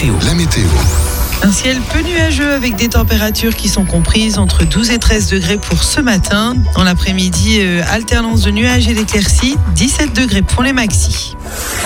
météo. Un ciel peu nuageux avec des températures qui sont comprises entre 12 et 13 degrés pour ce matin. Dans l'après-midi, alternance de nuages et d'éclaircies, 17 degrés pour les maxis.